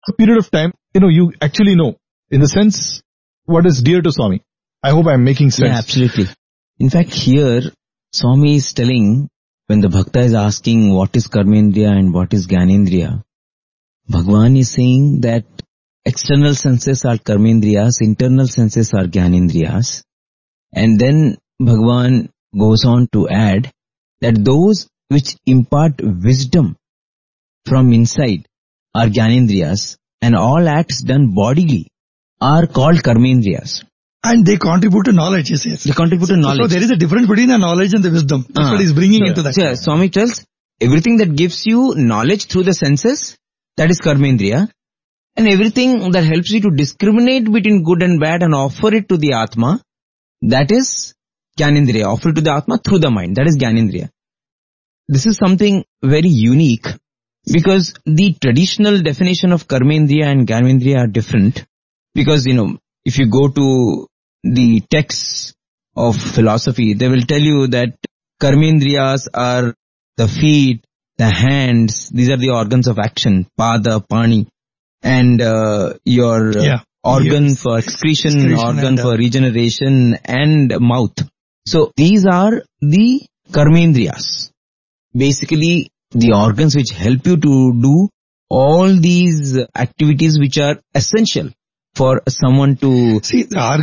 a period of time, you actually know, in the sense, what is dear to Swami. I hope I'm making sense. Yeah, absolutely. In fact, here, Swami is telling, when the Bhakta is asking what is Karmendriya and what is Gyanendriya, Bhagavan is saying that external senses are Karmendriyas, internal senses are Gyanendriyas. And then Bhagavan goes on to add that those which impart wisdom from inside are Gyanendriyas, and all acts done bodily are called Karmendriyas. And they contribute to knowledge, he says. They contribute to knowledge. So there is a difference between the knowledge and the wisdom. That's what he's bringing into that. So Swami tells, everything that gives you knowledge through the senses, that is Karmendriya. And everything that helps you to discriminate between good and bad and offer it to the Atma, that is Gyanendriya. Offer it to the Atma through the mind. That is Gyanendriya. This is something very unique because the traditional definition of Karmendriya and Gyanendriya are different. Because, if you go to the texts of philosophy, they will tell you that Karmendriyas are the feet, the hands, these are the organs of action, pada, pani, and your organ for excretion, organ for regeneration, and mouth. So these are the Karmendriyas. Basically, the organs which help you to do all these activities which are essential for someone to... See,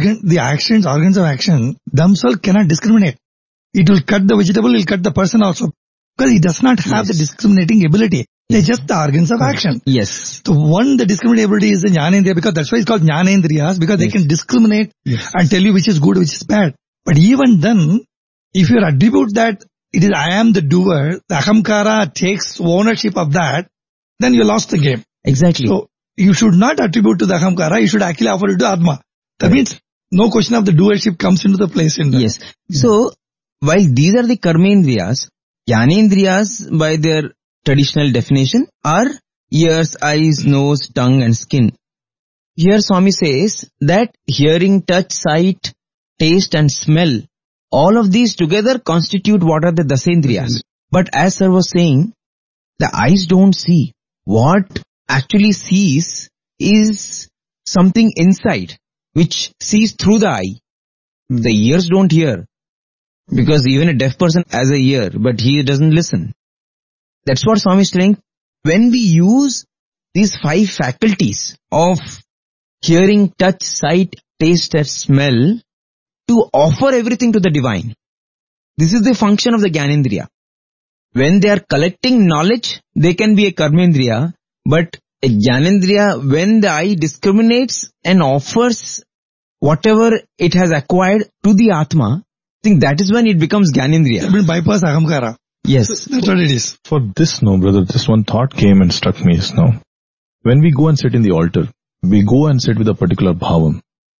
the organs of action themselves cannot discriminate. It will cut the vegetable, it will cut the person also. Because it does not have the discriminating ability. They're just the organs of action. Yes. The one, the discriminating ability is the Jnanendriya, because that's why it's called Jnanendriyas, because they can discriminate and tell you which is good, which is bad. But even then, if you attribute that it is I am the doer, the Ahamkara takes ownership of that, then you lost the game. Exactly. So, you should not attribute to the Ahamkara, you should actually offer it to Atma. That means no question of the doership comes into the place in that. Yes. So, while these are the Karmendriyas, Jnanendriyas by their traditional definition are ears, eyes, nose, tongue and skin. Here Swami says that hearing, touch, sight, taste and smell, all of these together constitute what are the Dasendriyas. But as sir was saying, the eyes don't see. What actually sees is something inside, which sees through the eye. The ears don't hear. Because even a deaf person has a ear, but he doesn't listen. That's what Swami is saying. When we use these 5 faculties of hearing, touch, sight, taste and smell to offer everything to the divine, this is the function of the Gyanendriya. When they are collecting knowledge, they can be a Karmendriya, but a Gyanendriya, when the eye discriminates and offers whatever it has acquired to the Atma, I think that is when it becomes Gyanendriya. It will bypass Ahamkara. Yes. That's what it is. For this, brother, just one thought came and struck me just now. When we go and sit in the altar, we go and sit with a particular bhavam.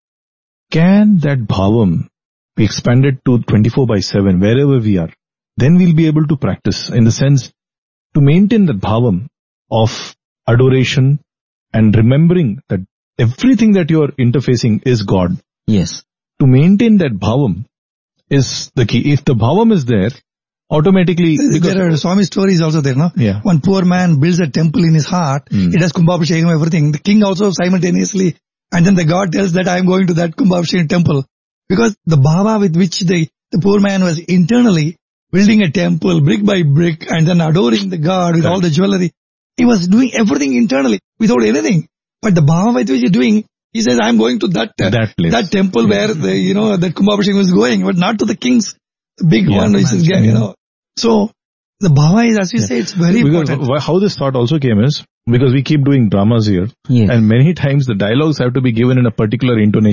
Can that bhavam be expanded to 24/7 wherever we are? Then we'll be able to practice, in the sense, to maintain that bhavam of adoration and remembering that everything that you're interfacing is God. Yes. To maintain that bhavam is the key. If the bhavam is there, automatically... There are Swami stories also there, no? Yeah. One poor man builds a temple in his heart, it has Kumbhabhishekam, everything. The king also simultaneously, and then the God tells that I am going to that Kumbhabhishekam temple. Because the bhava with which the poor man was internally building a temple brick by brick and then adoring the God with all the jewelry, he was doing everything internally without anything. But the bhava with which he is doing, he says, I am going to that temple where that Kumbhabhishekam is going, but not to the king's big one, which is, So, the bhava is, as you say, it's very important. How this thought also came is, because we keep doing dramas here, and many times the dialogues have to be given in a particular intonation.